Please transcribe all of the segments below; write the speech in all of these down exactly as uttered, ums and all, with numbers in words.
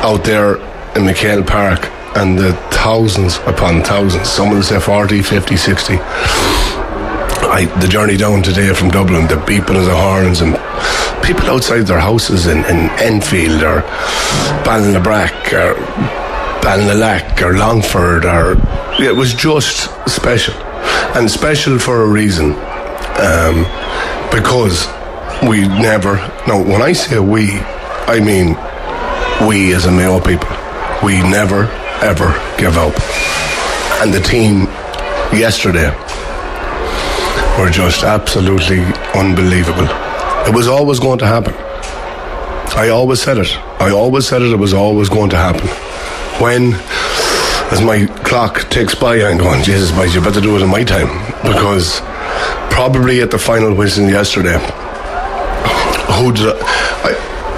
out there in McHale Park, and the thousands upon thousands, some will say forty, fifty, sixty. I, the journey down today from Dublin, the beeping of the horns, and people outside their houses in, in Enfield or Ballinlabrack or Ballinalack or Longford, or it was just special, and special for a reason, um, because we never, no, when I say we, I mean we as a Mayo people, we never ever give up. And the team yesterday were just absolutely unbelievable. It was always going to happen. I always said it. I always said it. It was always going to happen. When, as my clock ticks by, I'm going, Jesus, boys, you better do it in my time, because probably at the final whistle yesterday, who did I,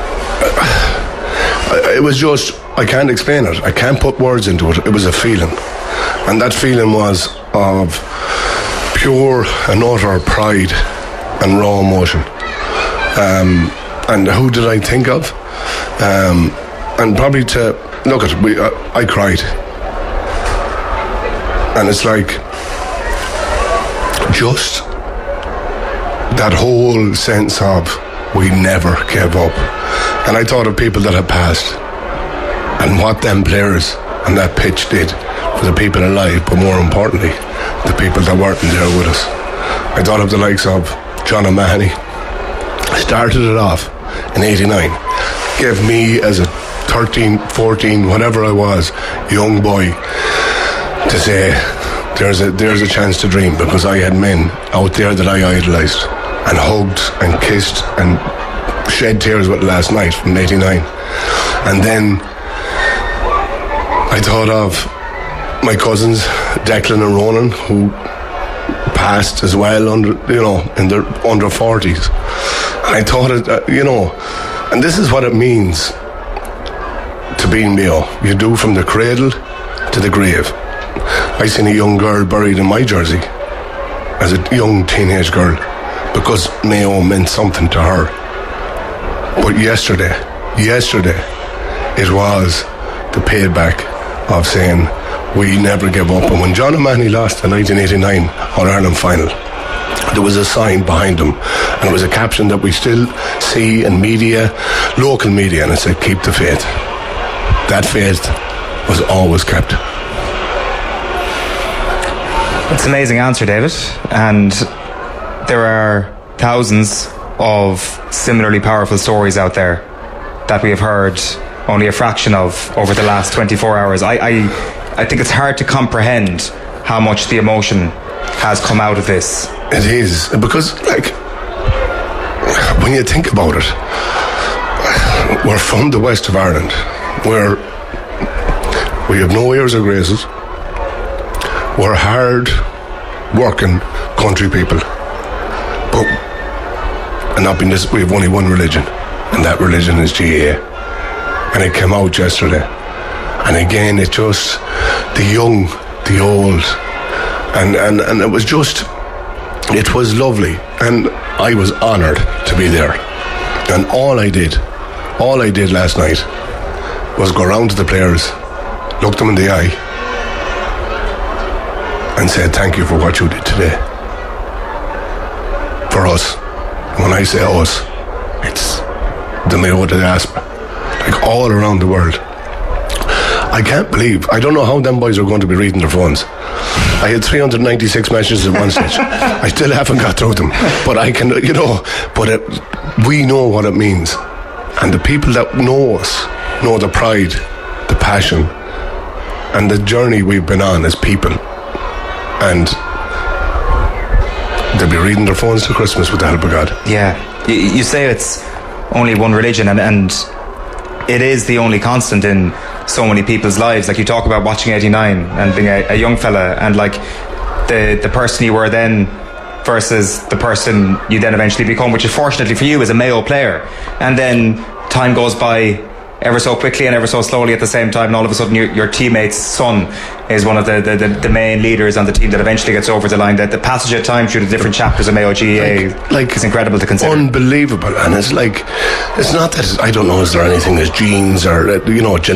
I, I, it was just, I can't explain it. I can't put words into it. It was a feeling, and that feeling was of pure and utter pride and raw emotion. Um, and who did I think of? Um, and probably to look at we. Uh, I cried, and it's like just that whole sense of we never gave up. And I thought of people that had passed, and what them players and that pitch did for the people alive, but more importantly, the people that weren't there with us. I thought of the likes of John O'Mahony. Started it off in eighty-nine. Gave me, as a thirteen, fourteen, whatever I was, young boy, to say, there's a there's a chance to dream, because I had men out there that I idolised and hugged and kissed and shed tears with last night from eighty-nine. And then I thought of my cousins, Declan and Ronan, who passed as well under, you know, in their under forties. And I thought, it, uh, you know, and this is what it means to be in Mayo. You do from the cradle to the grave. I seen a young girl buried in my jersey as a young teenage girl, because Mayo meant something to her. But yesterday, yesterday, it was the payback of saying we never give up. And when John O'Mahony lost the nineteen eighty-nine All-Ireland final, there was a sign behind him, and it was a caption that we still see in media, local media, and it said, keep the faith. That faith was always kept. It's an amazing answer, David, and there are thousands of similarly powerful stories out there that we have heard only a fraction of over the last twenty-four hours. I, I I think it's hard to comprehend how much the emotion has come out of this. It is, because, like, when you think about it, we're from the west of Ireland, where we have no airs or graces. We're hard working country people, but and not being this, we have only one religion, and that religion is G A A, and it came out yesterday. And again, it just, the young, the old, and, and, and it was just, it was lovely. And I was honoured to be there. And all I did, all I did last night was go round to the players, look them in the eye, and say thank you for what you did today. For us. When I say us, it's the Mayo diaspora, like all around the world. I can't believe, I don't know how them boys are going to be reading their phones. I had three hundred ninety-six messages at one stage. I still haven't got through them, but I can, you know, but it, we know what it means, and the people that know us know the pride, the passion, and the journey we've been on as people. And they'll be reading their phones to Christmas with the help of God. Yeah, you, you say it's only one religion, and, and it is the only constant in so many people's lives. Like, you talk about watching eighty-nine and being a, a young fella, and like the the person you were then versus the person you then eventually become, which is fortunately for you as a Mayo player. And then time goes by ever so quickly and ever so slowly at the same time, and all of a sudden your, your teammate's son is one of the, the, the, the main leaders on the team that eventually gets over the line. That the passage of time through the different chapters of Mayo G A A like, like is incredible to consider. Unbelievable. And it's like, it's not that, I don't know, is there anything as genes or, you know,